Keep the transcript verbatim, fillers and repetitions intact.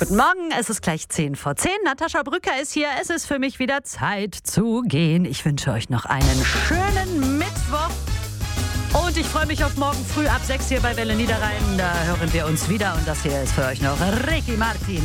Guten Morgen, es ist gleich zehn vor zehn. Natascha Brücker ist hier. Es ist für mich wieder Zeit zu gehen. Ich wünsche euch noch einen schönen Mittwoch. Und ich freue mich auf morgen früh ab sechs hier bei Welle Niederrhein. Da hören wir uns wieder. Und das hier ist für euch noch Ricky Martin.